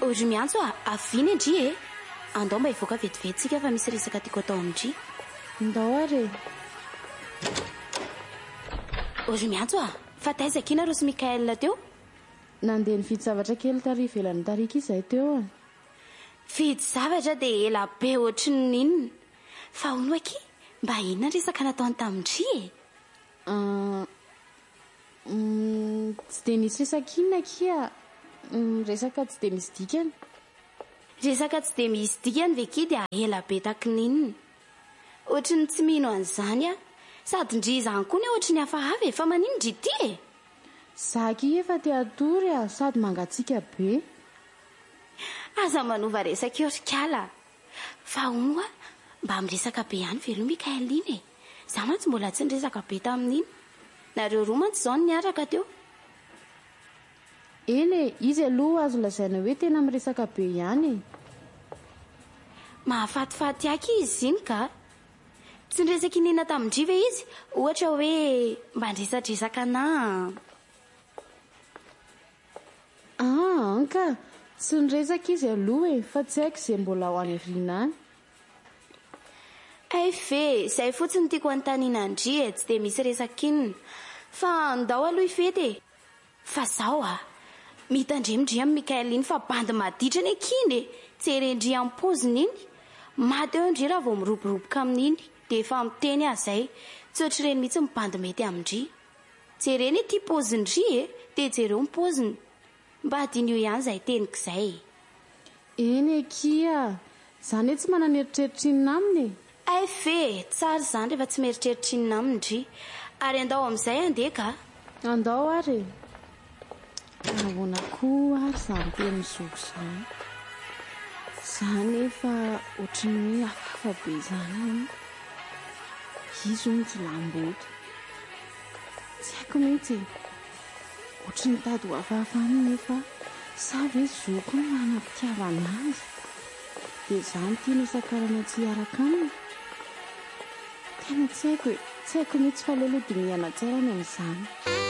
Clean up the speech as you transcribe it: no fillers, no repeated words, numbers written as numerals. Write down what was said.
Ozy miantso aviny andry e. Andao mba hivoaka vetivetsika fa misy resaka tiako atao amindry. Ndao are. Ozy miantso fa taiza kina ro sy Mikael teo? Nandeha nividy zavatra kely tary ivelany tarika izay teo. Vidy zavatra dia ela be ohatry ny inona. Fa hono aky mba inona resaka nataony tamindry e? Tsy dia misy resaka inona kia. Resaka tsy dia misy dikany. Resaka tsy dia misy dikany ve ki dia ela be taky ninona. Ohatry ny tsy mino an'izany sady ndry izany koa ny ohatry ny hafahavy fa manino ndry ity e? Zaki efa te atory sady mangatsika be. Aza manova resaka orikala. Fa hono mba miresaka be ihany ve aloha Mikael iny e? Za mantsy mbola tsy niresaka be tamin'iny. Nareo roa mantsy izao niaraka teo. Eny izy aloha azo lazaina hoe tena miresaka be ihany. Mahafatifaty aky izy iny ka. Tsy niresaka inina tamindry ve izy? Ohatra hoe mba ndresadresaka na. Anka tsy niresaka izy aloha fa tsy haiko izay mbola ao any aoriana any. Ay fe izay fotsiny tiako anontaniana andry tsy dia misy resaka inona. Fa andao aloha ifety e. Fa zao mitandremindry amin'ny Mikael iny fa bandy maditra ny akiny jerendry amin'ny poziny iny. Maty eo indry raha vao miroboroboka amin'iny dia efa miteny zay tsy ohatry ireny mihitsy mibandy mety amindry. Jereny ity pozindry dia jereo ny poziny. Mba adiny eo ihany izay teniko izay. Eny kia zany hoe tsy manana eritreritra inona aminy. Ay fe tsara izany rehefa tsy mieritreritra inona amindry. Ary andao amin'izay andeha ka. Andao ary. Ahoana koa ary izany teny zoky izany. Izany efa ohatran'ny hoe hafahafa be izany. Izy hono tsy lamboto. Tsy haiko mihitsy. Ohatran'ny tady ho hafahafa aminy nefa sa ve zoko no manam-pitiavana azy. Dia izany tiany isan-karana tsy hiaraka aminy. Tena tsy haiko mihitsy fa aleo dinihana tsara ny amin'izany.